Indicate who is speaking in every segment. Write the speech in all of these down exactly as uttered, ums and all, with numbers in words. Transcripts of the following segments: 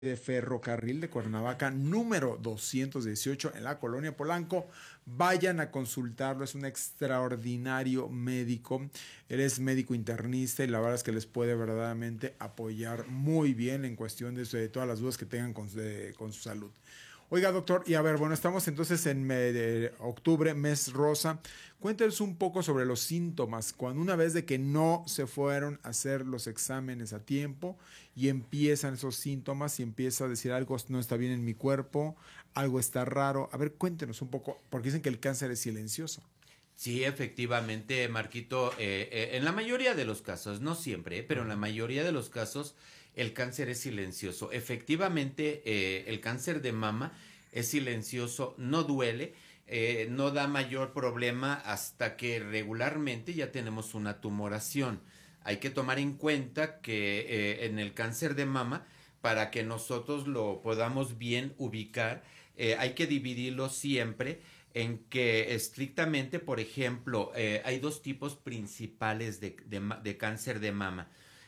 Speaker 1: de ferrocarril de Cuernavaca, número doscientos dieciocho en la colonia Polanco. Vayan a consultarlo, es un extraordinario médico. Él es médico internista y la verdad es que les puede verdaderamente apoyar muy bien en cuestión de, de todas las dudas que tengan con, de, con su salud. Oiga, doctor, y a ver, bueno, estamos entonces en me, de octubre, mes rosa. Cuéntenos un poco sobre los síntomas, cuando una vez de que no se fueron a hacer los exámenes a tiempo y empiezan esos síntomas y empieza a decir algo no está bien en mi cuerpo, algo está raro. A ver, cuéntenos un poco, porque dicen que el cáncer es silencioso.
Speaker 2: Sí, efectivamente, Marquito, eh, eh, en la mayoría de los casos, no siempre, eh, pero en la mayoría de los casos el cáncer es silencioso. Efectivamente, eh, el cáncer de mama es silencioso, no duele, eh, no da mayor problema hasta que regularmente ya tenemos una tumoración. Hay que tomar en cuenta que eh, en el cáncer de mama, para que nosotros lo podamos bien ubicar, eh, hay que dividirlo siempre en que estrictamente, por ejemplo, eh, hay dos tipos principales de, de, de cáncer de mama.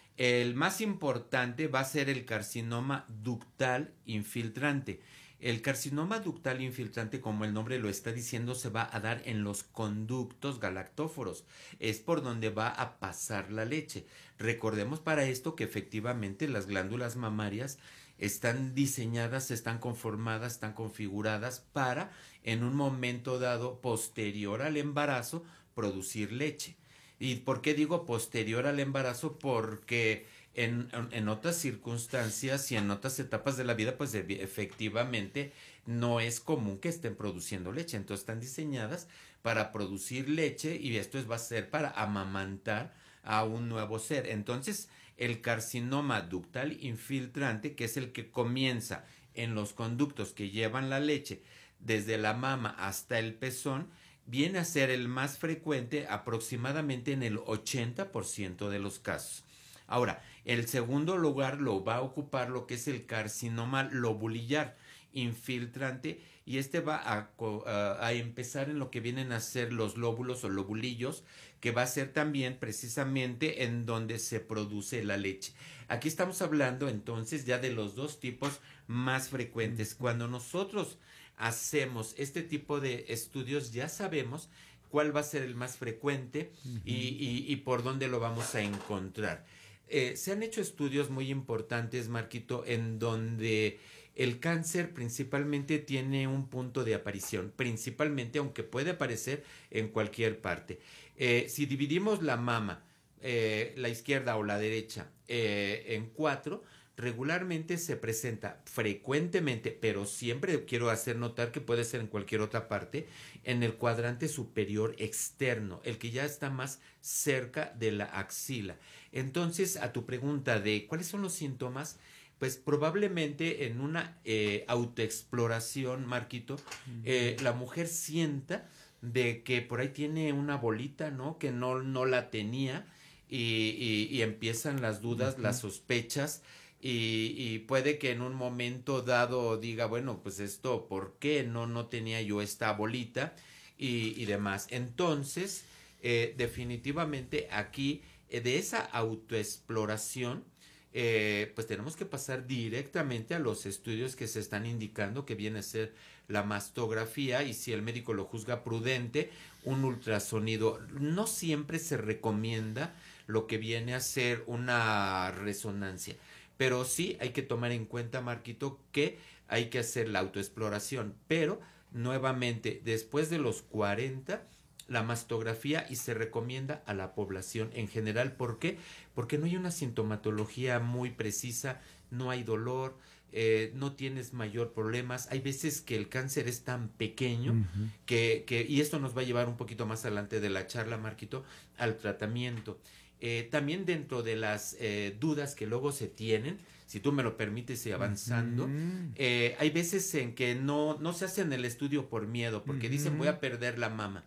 Speaker 2: El más importante va a ser el carcinoma ductal infiltrante. El carcinoma ductal infiltrante, como el nombre lo está diciendo, se va a dar en los conductos galactóforos. Es por donde va a pasar la leche. Recordemos para esto que efectivamente las glándulas mamarias están diseñadas, están conformadas, están configuradas para, en un momento dado, posterior al embarazo, producir leche. ¿Y por qué digo posterior al embarazo? Porque en, en otras circunstancias y en otras etapas de la vida, pues efectivamente no es común que estén produciendo leche. Entonces están diseñadas para producir leche y esto es, va a ser para amamantar a un nuevo ser. Entonces, el carcinoma ductal infiltrante, que es el que comienza en los conductos que llevan la leche desde la mama hasta el pezón, viene a ser el más frecuente aproximadamente en el ochenta por ciento de los casos. Ahora, el segundo lugar lo va a ocupar lo que es el carcinoma lobulillar infiltrante y este va a, a, a empezar en lo que vienen a ser los lóbulos o lobulillos, que va a ser también precisamente en donde se produce la leche. Aquí estamos hablando entonces ya de los dos tipos más frecuentes. Cuando nosotros hacemos este tipo de estudios ya sabemos cuál va a ser el más frecuente y, y, y por dónde lo vamos a encontrar. Eh, se han hecho estudios muy importantes, Marquito, en donde el cáncer principalmente tiene un punto de aparición, principalmente, aunque puede aparecer en cualquier parte. Eh, si dividimos la mama, eh, la izquierda o la derecha, eh, en cuatro, regularmente se presenta frecuentemente, pero siempre quiero hacer notar que puede ser en cualquier otra parte, en el cuadrante superior externo, el que ya está más cerca de la axila. Entonces, a tu pregunta de cuáles son los síntomas, pues probablemente en una eh, autoexploración, Marquito, eh, la mujer sienta de que por ahí tiene una bolita, ¿no? Que no, no la tenía y, y, y empiezan las dudas, las sospechas y, y puede que en un momento dado diga, bueno, pues esto, ¿por qué no, no tenía yo esta bolita? Y, y demás. Entonces, eh, definitivamente aquí, eh, de esa autoexploración, eh, pues tenemos que pasar directamente a los estudios que se están indicando, que viene a ser la mastografía y si el médico lo juzga prudente, un ultrasonido. No siempre se recomienda lo que viene a ser una resonancia, pero sí hay que tomar en cuenta, Marquito, que hay que hacer la autoexploración, pero nuevamente después de los cuarenta la mastografía y se recomienda a la población en general. ¿Por qué? Porque no hay una sintomatología muy precisa, no hay dolor, eh, no tienes mayor problemas. Hay veces que el cáncer es tan pequeño
Speaker 1: Uh-huh.
Speaker 2: que, que, y esto nos va a llevar un poquito más adelante de la charla, Marquito, al tratamiento. Eh, también dentro de las eh, dudas que luego se tienen, si tú me lo permites y avanzando,
Speaker 1: Uh-huh.
Speaker 2: eh, hay veces en que no, no se hacen el estudio por miedo, porque dicen voy
Speaker 1: Uh-huh.
Speaker 2: a perder la mama.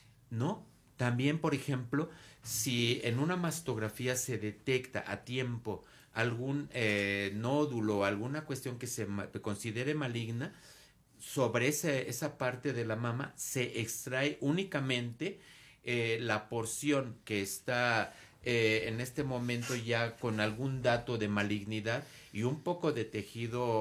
Speaker 2: No, también, por ejemplo, si en una mastografía se detecta a tiempo algún eh, nódulo, alguna cuestión que se ma considere maligna, sobre ese, esa parte de la mama se extrae únicamente eh, la porción que está eh, en este momento ya con algún dato de malignidad y un poco de tejido